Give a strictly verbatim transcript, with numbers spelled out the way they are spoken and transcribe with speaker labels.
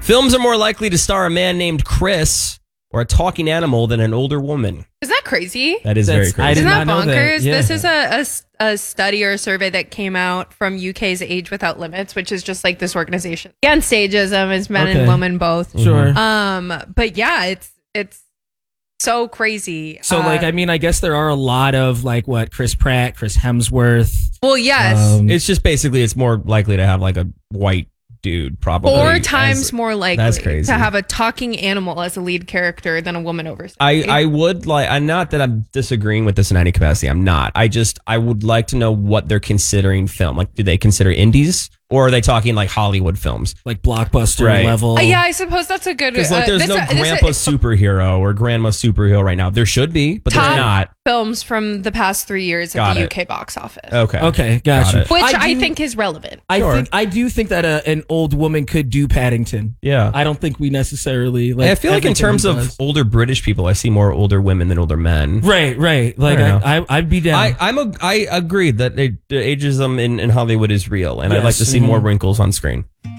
Speaker 1: Films are more likely to star a man named Chris or a talking animal than an older woman.
Speaker 2: Isn't that crazy?
Speaker 1: That is
Speaker 3: That's-
Speaker 1: very crazy.
Speaker 3: I did
Speaker 2: Isn't that
Speaker 3: not know
Speaker 2: bonkers?
Speaker 3: that. Yeah.
Speaker 2: This is a, a s- a study or a survey that came out from U K's Age Without Limits, which is just like this organization against ageism, is men
Speaker 3: Okay.
Speaker 2: and women both.
Speaker 3: Sure.
Speaker 2: Um, but yeah, it's it's so crazy.
Speaker 3: So,
Speaker 2: Uh,
Speaker 3: like, I mean, I guess there are a lot of, like, what, Chris Pratt, Chris Hemsworth.
Speaker 2: well, yes,
Speaker 3: um,
Speaker 1: It's just basically it's more likely to have like a white dude, probably.
Speaker 2: four
Speaker 1: as-
Speaker 2: times more likely
Speaker 1: that's crazy.
Speaker 2: to have a talking animal as a lead character than a woman over sixty.
Speaker 1: I, I would like, I'm not that I'm disagreeing with this in any capacity. I'm not. I just, I would like to know what they're considering film. Like, do they consider indies or are they talking like Hollywood films?
Speaker 3: like, blockbuster
Speaker 1: Right.
Speaker 3: level.
Speaker 2: Uh, yeah, I suppose that's a good.
Speaker 1: Because like,
Speaker 2: uh,
Speaker 1: there's
Speaker 2: this-
Speaker 1: no
Speaker 2: uh, this-
Speaker 1: grandpa
Speaker 2: uh,
Speaker 1: superhero or grandma superhero right now. There should be, but there's
Speaker 2: Top
Speaker 1: not.
Speaker 2: films from the past three years
Speaker 1: Got
Speaker 2: at the
Speaker 1: it.
Speaker 2: U K box office.
Speaker 1: Okay.
Speaker 3: Okay, gotcha.
Speaker 1: Got it.
Speaker 2: Which I,
Speaker 3: do-
Speaker 2: think is relevant.
Speaker 3: I
Speaker 1: Sure.
Speaker 3: think I do think that a, an old woman could do Paddington.
Speaker 1: Yeah.
Speaker 3: I don't think we necessarily like.
Speaker 1: I feel like in
Speaker 3: everything
Speaker 1: terms
Speaker 3: he
Speaker 1: of
Speaker 3: does.
Speaker 1: older British people, I see more older women than older men.
Speaker 3: right, right. Like
Speaker 1: I don't
Speaker 3: I, I, I'd be down.
Speaker 1: I, I'm a, I agree that it, the ageism in, in Hollywood is real, and I'd like
Speaker 3: Yes,
Speaker 1: to see
Speaker 3: mhm.
Speaker 1: more wrinkles on screen.